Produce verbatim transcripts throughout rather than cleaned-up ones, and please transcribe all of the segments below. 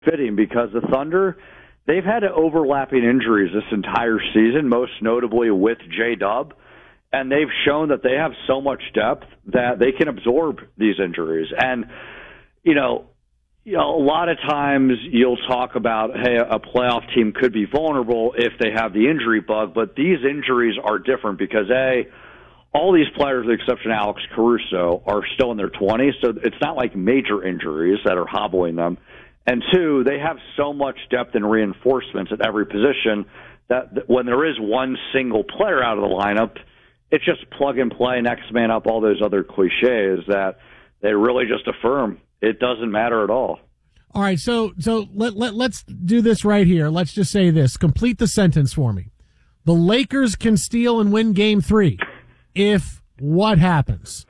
fitting because the Thunder, they've had overlapping injuries this entire season, most notably with J-Dub, and they've shown that they have so much depth that they can absorb these injuries. And, you know, you know, a lot of times you'll talk about, hey, a playoff team could be vulnerable if they have the injury bug, but these injuries are different because, A, all these players, with the exception of Alex Caruso, are still in their twenties, so it's not like major injuries that are hobbling them. And two, they have so much depth and reinforcements at every position that when there is one single player out of the lineup, it's just plug and play, next man up, all those other cliches that they really just affirm. It doesn't matter at all. All right, so so let, let, let's do this right here. Let's just say this. Complete the sentence for me. The Lakers can steal and win game three if what happens?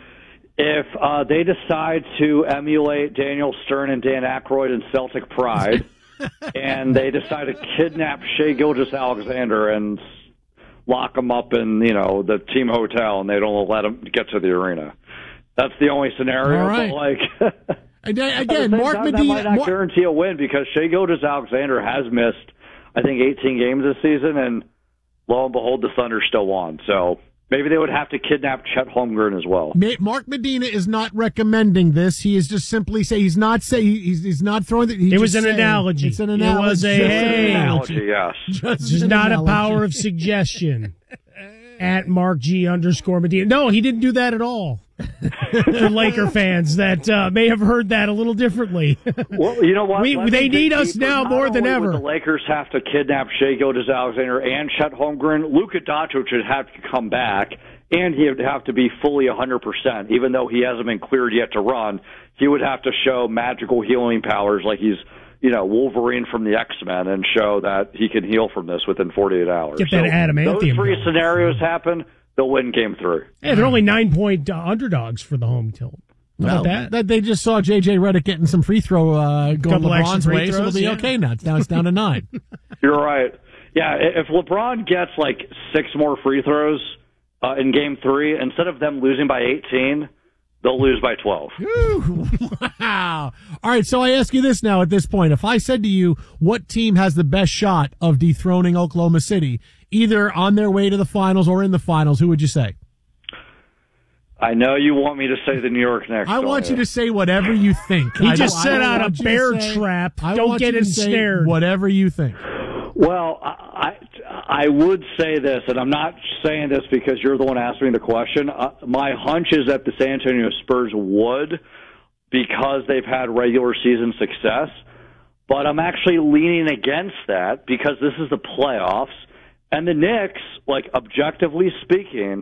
If uh, they decide to emulate Daniel Stern and Dan Aykroyd in Celtic Pride, and they decide to kidnap Shai Gilgeous-Alexander and lock him up in, you know, the team hotel, and they don't let him get to the arena. That's the only scenario. All right. But like, again, Mark Medina, that might not Mark, guarantee a win because Shai Gilgeous-Alexander has missed, I think, eighteen games this season, and lo and behold, the Thunder still won. So maybe they would have to kidnap Chet Holmgren as well. Mark Medina is not recommending this. He is just simply saying he's not saying he's, he's not throwing the. It was an saying, analogy. It's an analogy. It was a hey. An analogy, yes. Just This is an not analogy. a power of suggestion. At Mark G underscore Medina. No, he didn't do that at all. For Laker fans that uh, may have heard that a little differently. Well, you know what? We, Let they need us deeper. now Not more than only ever. would the Lakers have to kidnap Shai Gilgeous-Alexander and Chet Holmgren. Luka Doncic would have to come back, and he would have to be fully one hundred percent. Even though he hasn't been cleared yet to run, he would have to show magical healing powers like he's, you know, Wolverine from the X-Men and show that he can heal from this within forty-eight hours. Get that so adamantium those three going. scenarios happen, they'll win game three. Yeah, they're only nine-point uh, underdogs for the home tilt. How Well, about that? that they just saw J J Redick getting some free throw uh, going Couple extra LeBron's free way, so it'll throws, be yeah. okay now. It's now it's down to nine. You're right. Yeah, if LeBron gets like six more free throws uh, in game three, instead of them losing by eighteen, they'll lose by twelve. Ooh, wow. All right, so I ask you this now at this point. If I said to you, what team has the best shot of dethroning Oklahoma City, either on their way to the finals or in the finals, who would you say? I know you want me to say the New York Knicks. I want you to say whatever you think. He I just don't- set I don't out a want you to bear say- trap. I Don't want get you to say ensnared. whatever you think. Well, I, I would say this, and I'm not saying this because you're the one asking me the question. Uh, my hunch is that the San Antonio Spurs would, because they've had regular season success. But I'm actually leaning against that because this is the playoffs. And the Knicks, like objectively speaking,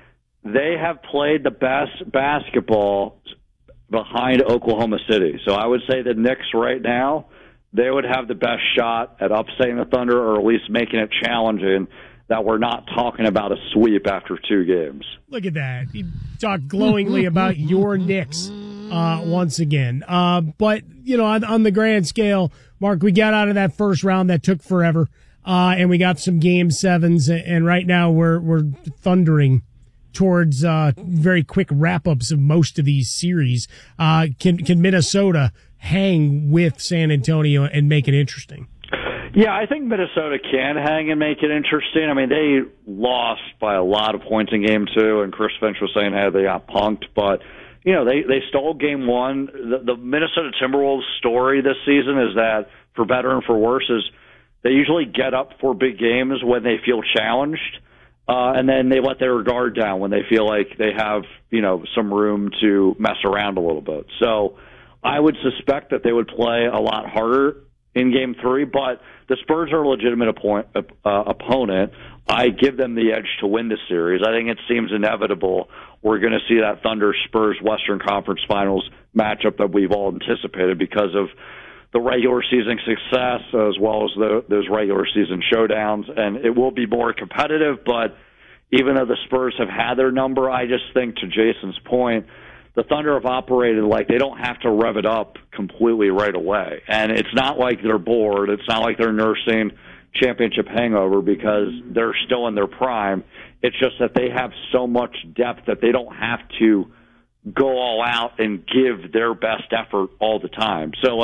they have played the best basketball behind Oklahoma City. So I would say the Knicks right now, they would have the best shot at upsetting the Thunder or at least making it challenging that we're not talking about a sweep after two games. Look at that. He talked glowingly about your Knicks uh, once again. Uh, but, you know, on, on the grand scale, Mark, we got out of that first round that took forever, uh, and we got some game sevens, and right now we're we're thundering towards uh, very quick wrap-ups of most of these series. Uh, can can Minnesota hang with San Antonio and make it interesting? Yeah, I think Minnesota can hang and make it interesting. I mean, they lost by a lot of points in game two, and Chris Finch was saying, hey, they got punked. But, you know, they, they stole game one. The, the Minnesota Timberwolves story this season is that, for better and for worse, is they usually get up for big games when they feel challenged. Uh, and then they let their guard down when they feel like they have, you know, some room to mess around a little bit. So I would suspect that they would play a lot harder in game three, but the Spurs are a legitimate opponent. Uh, opponent. I give them the edge to win the series. I think it seems inevitable we're going to see that Thunder-Spurs Western Conference Finals matchup that we've all anticipated because of the regular season success as well as the, those regular season showdowns, and it will be more competitive, but even though the Spurs have had their number, I just think, to Jason's point, the Thunder have operated like they don't have to rev it up completely right away. And it's not like they're bored. It's not like they're nursing championship hangover because they're still in their prime. It's just that they have so much depth that they don't have to go all out and give their best effort all the time. So, like,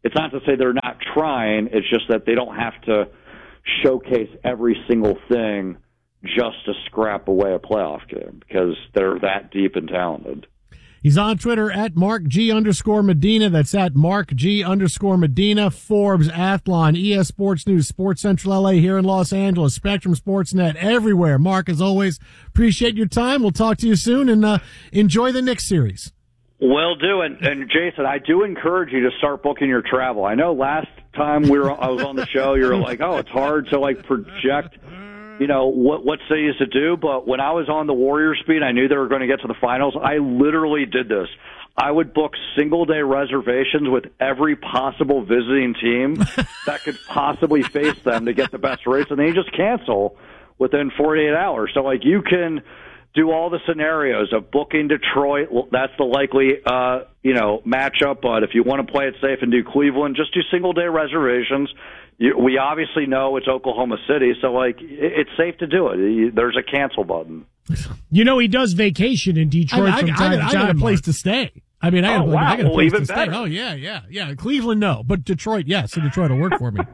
it's not to say they're not trying. It's just that they don't have to showcase every single thing just to scrap away a playoff game because they're that deep and talented. He's on Twitter at Mark G underscore Medina. That's at Mark G underscore Medina. Forbes, Athlon, E S Sports News, Sports Central L A here in Los Angeles, Spectrum Sportsnet, everywhere. Mark, as always, appreciate your time. We'll talk to you soon, and uh, enjoy the Knicks series. Will do. And, and Jason, I do encourage you to start booking your travel. I know last time we were I was on the show, you were like, oh, it's hard to like project you know, what, what cities to do. But when I was on the Warriors beat, I knew they were going to get to the finals. I literally did this. I would book single-day reservations with every possible visiting team that could possibly face them to get the best rates, and they just cancel within forty-eight hours. So, like, you can do all the scenarios of booking Detroit. Well, that's the likely, uh, you know, matchup. But if you want to play it safe and do Cleveland, just do single-day reservations. You, we obviously know it's Oklahoma City, so, like, it, it's safe to do it. There's a cancel button. You know, he does vacation in Detroit I, I, from time I, to I time. got a place Mark. to stay. I mean, I got, oh, wow. I got a well, place even to stay. better. Oh, yeah, yeah, yeah. Cleveland, no. But Detroit, yes. So Detroit will work for me.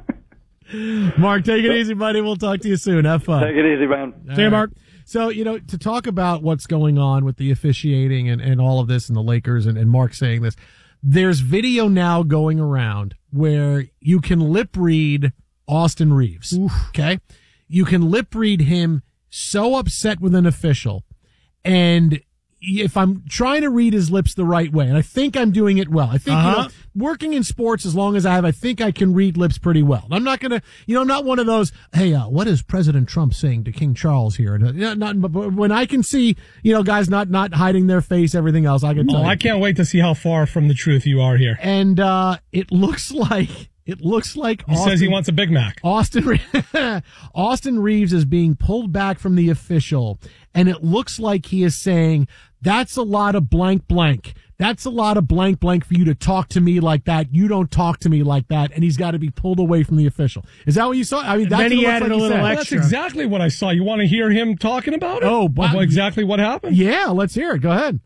Mark, take it easy, buddy. We'll talk to you soon. Have fun. Take it easy, man. See you, Mark. So, you know, to talk about what's going on with the officiating and, and all of this and the Lakers and, and Mark saying this, there's video now going around where you can lip read Austin Reeves. Oof. Okay? You can lip read him so upset with an official. And if I'm trying to read his lips the right way, and I think I'm doing it well. I think, uh-huh. you know, working in sports as long as I have, I think I can read lips pretty well. I'm not going to, you know, I'm not one of those, hey, uh, what is President Trump saying to King Charles here? And, uh, you know, not, but when I can see, you know, guys not, not hiding their face, everything else, I can tell Oh, you. I can't wait to see how far from the truth you are here. And, uh, it looks like, it looks like he Austin, says he wants a Big Mac. Austin, Austin Reeves is being pulled back from the official, and it looks like he is saying, that's a lot of blank blank. That's a lot of blank blank for you to talk to me like that. You don't talk to me like that. And he's got to be pulled away from the official. Is that what you saw? I mean, that's then he what it added looks like a little he said. extra. That's exactly what I saw. You want to hear him talking about it? Oh, wow. Of exactly what happened? Yeah, let's hear it. Go ahead.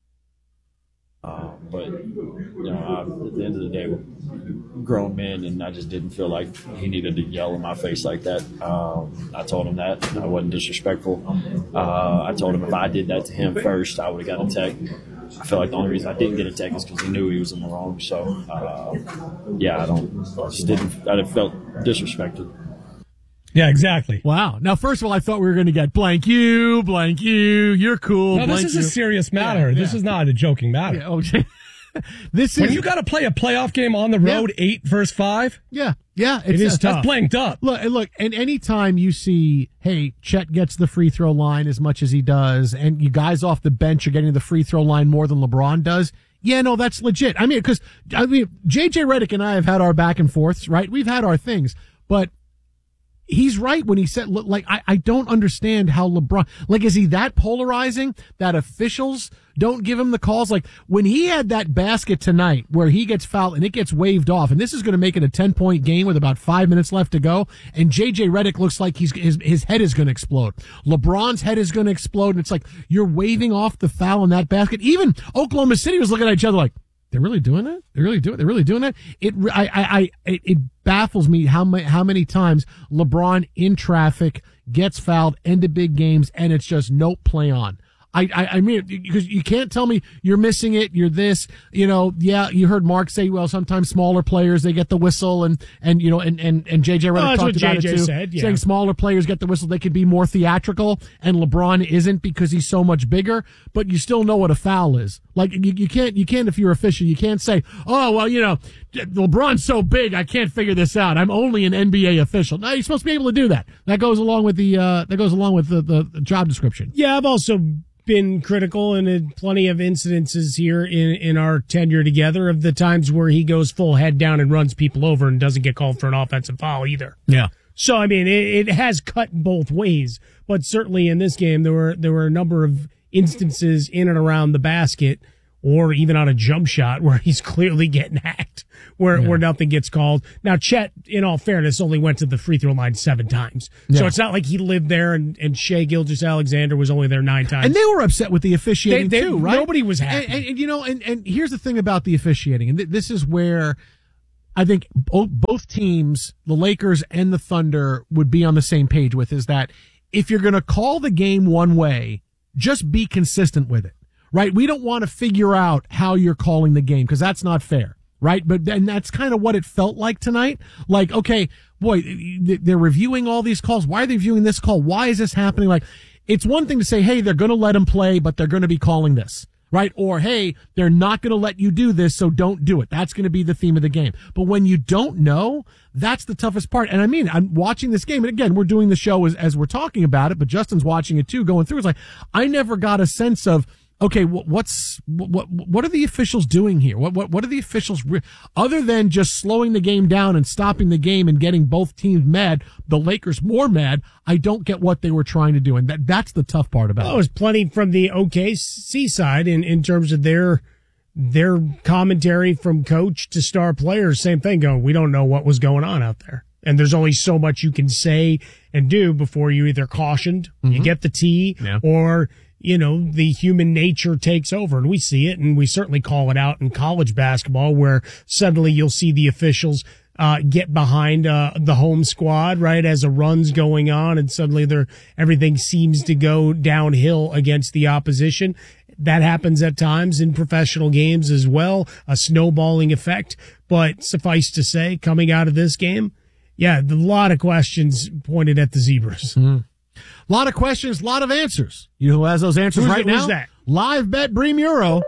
Uh, but, you know, I, at the end of the day, we're grown men, and I just didn't feel like he needed to yell in my face like that. Um, I told him that. I wasn't disrespectful. Uh, I told him if I did that to him first, I would have got a tech. I feel like the only reason I didn't get a tech is because he knew he was in the wrong. So, uh, yeah, I don't, I just didn't, I felt disrespected. Yeah, exactly. Wow. Now, first of all, I thought we were going to get blank you, blank you, you're cool. No, blank this is you. a serious matter. Yeah, This yeah. is not a joking matter. Yeah, okay. This When is you got to play a playoff game on the road, Yeah. eight versus five, yeah, yeah. It is uh, tough. that's blanked up. Look, and look, and anytime you see, hey, Chet gets the free throw line as much as he does, and you guys off the bench are getting the free throw line more than LeBron does. Yeah, no, that's legit. I mean, because I mean, J J Redick and I have had our back and forths, right? We've had our things, but he's right when he said, look, like, I, I don't understand how LeBron, like, is he that polarizing that officials don't give him the calls? Like, when he had that basket tonight where he gets fouled and it gets waved off, and this is going to make it a ten-point game with about five minutes left to go, and J J Redick looks like he's his, his head is going to explode. LeBron's head is going to explode, and it's like, you're waving off the foul in that basket. Even Oklahoma City was looking at each other like, they're really doing that? They're really doing. They're really doing that. It. I. I. I it, it baffles me how many how many times LeBron in traffic gets fouled, end of big games, and it's just no play on. I, I, I mean, because you can't tell me you're missing it, you're this, you know, yeah, you heard Mark say, well, sometimes smaller players, they get the whistle, and, and you know, and, and, and J J Redick Oh, that's talked what about J J it too, said, yeah. saying smaller players get the whistle, they could be more theatrical, and LeBron isn't because he's so much bigger, but you still know what a foul is. Like, you, you can't, you can't, if you're official, you can't say, oh, well, you know, LeBron's so big, I can't figure this out. I'm only an N B A official. No, you're supposed to be able to do that. That goes along with the, uh, that goes along with the, the, the job description. Yeah, I've also been critical and in plenty of incidences here in, in our tenure together of the times where he goes full head down and runs people over and doesn't get called for an offensive foul either. Yeah. So, I mean, it, it has cut both ways, but certainly in this game, there were, there were a number of instances in and around the basket or even on a jump shot where he's clearly getting hacked, where, Yeah. where nothing gets called. Now, Chet, in all fairness, only went to the free throw line seven times. So Yeah. it's not like he lived there and, and Shea Gilgeous-Alexander was only there nine times. And they were upset with the officiating They- they- too, right? nobody was happy. And, and, and, you know, and, and here's the thing about the officiating, and th- this is where I think both, both teams, the Lakers and the Thunder, would be on the same page with is that if you're going to call the game one way, just be consistent with it, right? We don't want to figure out how you're calling the game because that's not fair, right? But and that's kind of what it felt like tonight. Like, okay, boy, they're reviewing all these calls. Why are they viewing this call? Why is this happening? Like, it's one thing to say, hey, they're going to let them play, but they're going to be calling this. Right? Or, hey, they're not going to let you do this, so don't do it. That's going to be the theme of the game. But when you don't know, that's the toughest part. And I mean, I'm watching this game, and again, we're doing the show as, as we're talking about it, but Justin's watching it too, going through. It's like, I never got a sense of, okay, what's, what, what are the officials doing here? What, what, what are the officials, re- other than just slowing the game down and stopping the game and getting both teams mad, the Lakers more mad? I don't get what they were trying to do. And that, that's the tough part about well, it. It was plenty from the O K C side in, in terms of their, their commentary from coach to star players. Same thing going, we don't know what was going on out there. And there's only so much you can say and do before you either cautioned, mm-hmm. you get the T, yeah. or, you know, the human nature takes over. And we see it, and we certainly call it out in college basketball, where suddenly you'll see the officials uh get behind uh the home squad, right, as a run's going on, and suddenly they're everything seems to go downhill against the opposition. That happens at times in professional games as well, a snowballing effect. But suffice to say, coming out of this game, yeah, a lot of questions pointed at the Zebras. Mm-hmm. A lot of questions, a lot of answers. You know who has those answers who's right the, now? Who's that? Live Bet Bree Muro,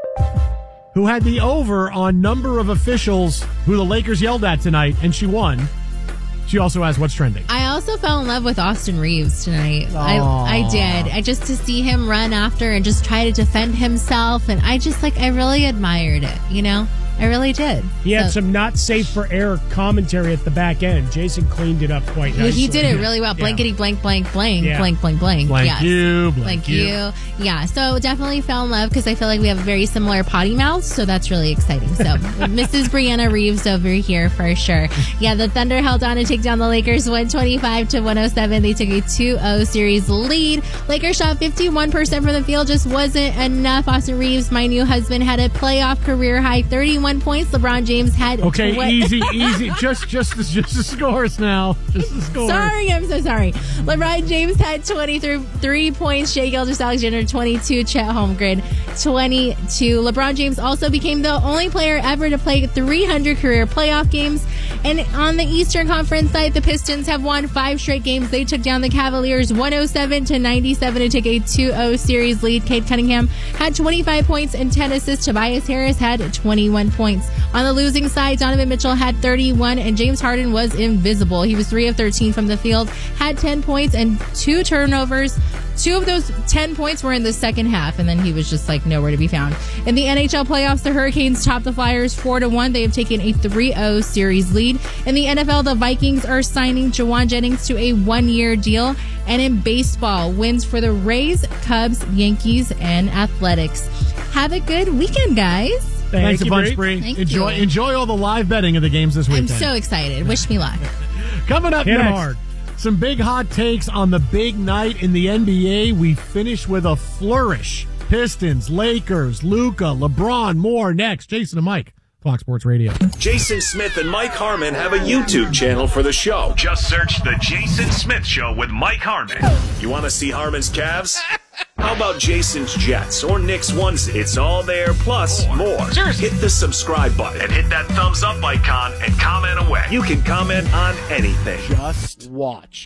who had the over on number of officials who the Lakers yelled at tonight, and she won. She also has what's trending. I also fell in love with Austin Reeves tonight. I, I did. I just to see him run after and just try to defend himself, and I just like I really admired it. You know. I really did. He had so, some not safe for air commentary at the back end. Jason cleaned it up quite nicely. He did it really well. Blankety yeah. blank blank blank yeah. blank blank blank. Blank yes. you, blank, blank you. you. Yeah. So definitely fell in love because I feel like we have very similar potty mouths, so that's really exciting. So Missus Brianna Reeves over here for sure. Yeah, the Thunder held on to take down the Lakers one twenty-five to one oh seven. They took a two oh series lead. Lakers shot fifty-one percent from the field, just wasn't enough. Austin Reeves, my new husband, had a playoff career high thirty-one points. LeBron James had okay, tw- easy, easy. Just, just, the, just the scores now. Just the scores. Sorry, I'm so sorry. LeBron James had twenty-three points. Shai Gilgeous-Alexander twenty-two. Chet Holmgren twenty-two. LeBron James also became the only player ever to play three hundred career playoff games. And on the Eastern Conference side, the Pistons have won five straight games. They took down the Cavaliers one oh seven to ninety-seven to take a two oh series lead. Cade Cunningham had twenty-five points and ten assists. Tobias Harris had twenty-one points. On the losing side, Donovan Mitchell had thirty-one, and James Harden was invisible. He was three of thirteen from the field, had ten points and two turnovers. Two of those ten points were in the second half, and then he was just like nowhere to be found. In the N H L playoffs, the Hurricanes topped the Flyers four to one. They have taken a three oh series lead. In the N F L, the Vikings are signing Jawan Jennings to a one-year deal. And in baseball, wins for the Rays, Cubs, Yankees, and Athletics. Have a good weekend, guys. Thank Thanks you, a bunch, Bree. Bree. Enjoy, you. enjoy all the live betting of the games this weekend. I'm so excited. Wish me luck. Coming up Hit next, hard. some big hot takes on the big night in the N B A. We finish with a flourish. Pistons, Lakers, Luka, LeBron, more next. Jason and Mike, Fox Sports Radio. Jason Smith and Mike Harmon have a YouTube channel for the show. Just search The Jason Smith Show with Mike Harmon. You want to see Harmon's Cavs? How about Jason's Jets or Nick's onesie? It's all there, plus more. Seriously. Hit the subscribe button And hit that thumbs up icon and comment away. You can comment on anything. Just watch.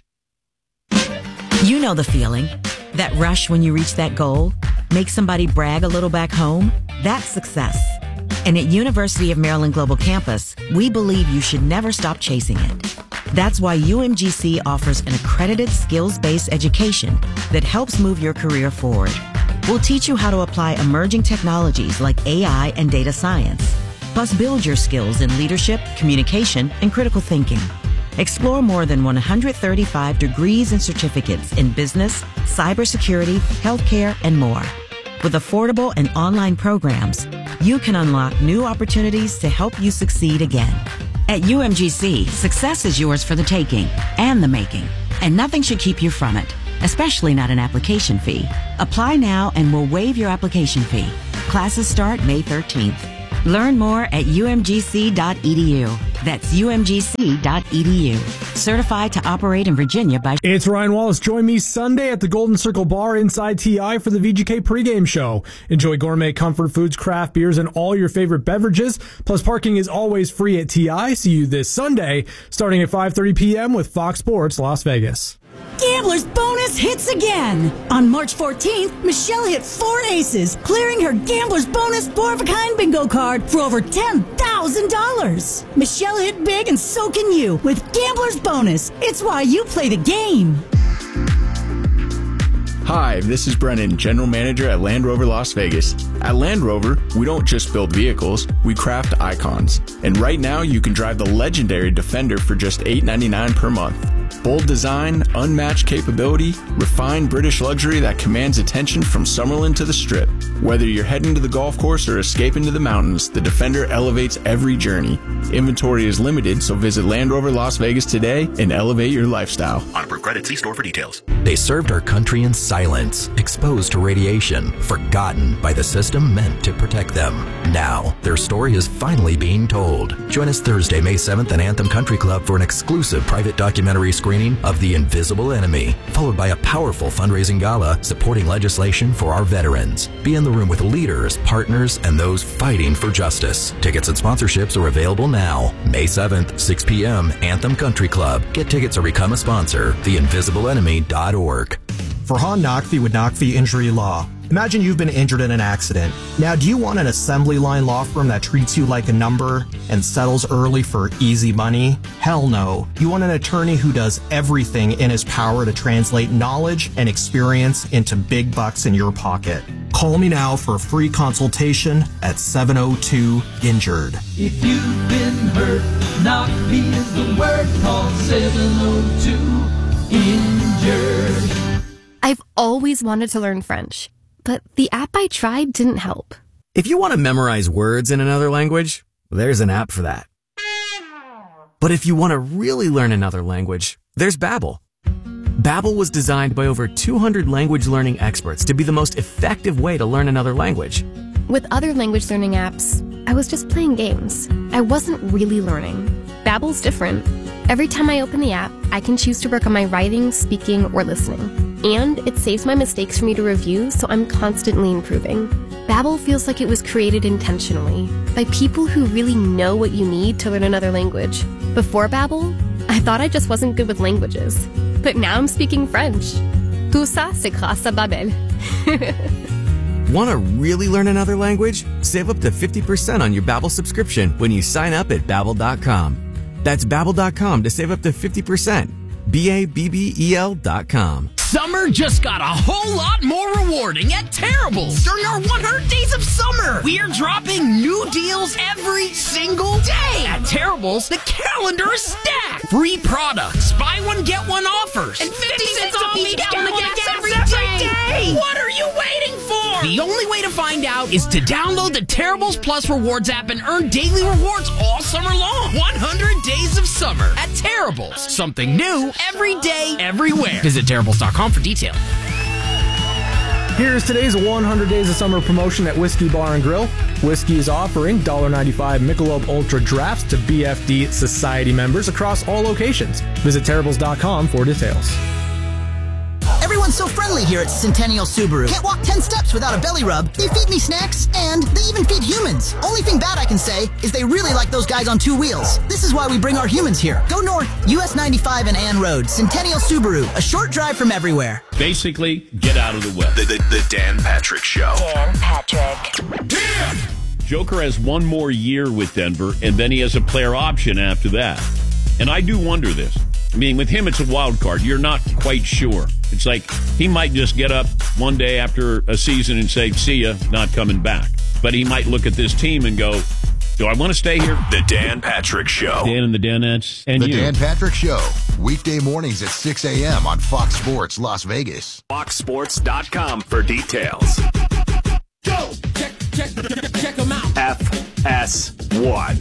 You know the feeling. That rush when you reach that goal. Make somebody brag a little back home. That's success. And at University of Maryland Global Campus, we believe you should never stop chasing it. That's why U M G C offers an accredited skills-based education that helps move your career forward. We'll teach you how to apply emerging technologies like A I and data science, plus build your skills in leadership, communication, and critical thinking. Explore more than one hundred thirty-five degrees and certificates in business, cybersecurity, healthcare, and more. With affordable and online programs, you can unlock new opportunities to help you succeed again. At U M G C, success is yours for the taking and the making, and nothing should keep you from it, especially not an application fee. Apply now and we'll waive your application fee. Classes start May thirteenth. Learn more at U M G C dot E D U. That's U M G C dot E D U. Certified to operate in Virginia by... It's Ryan Wallace. Join me Sunday at the Golden Circle Bar inside T I for the V G K pregame show. Enjoy gourmet comfort foods, craft beers, and all your favorite beverages. Plus, parking is always free at T I. See you this Sunday, starting at five thirty p.m. with Fox Sports Las Vegas. Gambler's Bonus hits again. On March fourteenth, Michelle hit four aces, clearing her Gambler's Bonus four-of-a-kind bingo card for over ten thousand dollars. Michelle hit big and so can you with Gambler's Bonus. It's why you play the game. Hi, this is Brennan, General Manager at Land Rover Las Vegas. At Land Rover, we don't just build vehicles, we craft icons. And right now, you can drive the legendary Defender for just eight ninety-nine per month. Bold design, unmatched capability, refined British luxury that commands attention from Summerlin to the Strip. Whether you're heading to the golf course or escaping to the mountains, the Defender elevates every journey. Inventory is limited, so visit Land Rover Las Vegas today and elevate your lifestyle. On approved credit, see store for details. They served our country in silence, exposed to radiation, forgotten by the system meant to protect them. Now, their story is finally being told. Join us Thursday, May seventh at Anthem Country Club for an exclusive private documentary screening of The Invisible Enemy, followed by a powerful fundraising gala supporting legislation for our veterans. Be in the room with leaders, partners, and those fighting for justice. Tickets and sponsorships are available now. May seventh, six p.m., Anthem Country Club. Get tickets or become a sponsor. the invisible enemy dot org. Farhan Naqvi with Naqvi Injury Law. Imagine you've been injured in an accident. Now, do you want an assembly line law firm that treats you like a number and settles early for easy money? Hell no. You want an attorney who does everything in his power to translate knowledge and experience into big bucks in your pocket. Call me now for a free consultation at seven oh two injured. If you've been hurt, Naqvi is the word. Call seven oh two injured. I've always wanted to learn French, but the app I tried didn't help. If you want to memorize words in another language, there's an app for that. But if you want to really learn another language, there's Babbel. Babbel was designed by over two hundred language learning experts to be the most effective way to learn another language. With other language learning apps, I was just playing games. I wasn't really learning. Babbel's different. Every time I open the app, I can choose to work on my writing, speaking, or listening. And it saves my mistakes for me to review, so I'm constantly improving. Babbel feels like it was created intentionally by people who really know what you need to learn another language. Before Babbel, I thought I just wasn't good with languages. But now I'm speaking French. Tout ça, c'est grâce à Babbel. Want to really learn another language? Save up to fifty percent on your Babbel subscription when you sign up at babbel dot com. That's babbel dot com to save up to fifty percent. B A B B E L dot com. Summer just got a whole lot more rewarding at Terrible's. During our one hundred days of summer, we're dropping new deals every single day. At Terrible's, the calendar is stacked. Free products, buy one, get one offers, and fifty cents off each gallon of gas every day. What are you waiting for? The only way to find out is to download the Terrible's Plus Rewards app and earn daily rewards all summer long. one hundred days of summer at Terrible's. Something new every day, everywhere. Visit Terrible's dot com for details. Here's today's one hundred Days of Summer promotion at Whiskey Bar and Grill. Whiskey is offering one ninety-five Michelob Ultra drafts to B F D Society members across all locations. Visit Terribles dot com for details. Everyone's so friendly here at Centennial Subaru. Can't walk ten steps without a belly rub. They feed me snacks, and they even feed humans. Only thing bad I can say is they really like those guys on two wheels. This is why we bring our humans here. Go north, U S ninety-five and Ann Road. Centennial Subaru, a short drive from everywhere. Basically, get out of the way. The, the, the Dan Patrick Show. Dan Patrick. Dan! Joker has one more year with Denver, and then he has a player option after that. And I do wonder this. I mean, with him, it's a wild card. You're not quite sure. It's like he might just get up one day after a season and say, see ya, not coming back. But he might look at this team and go, do I want to stay here? The Dan Patrick Show. Dan and the Danettes and The you. Dan Patrick Show. Weekday mornings at six a.m. on Fox Sports Las Vegas. Fox Sports dot com for details. Go! Check, check, check, check them out. F S one.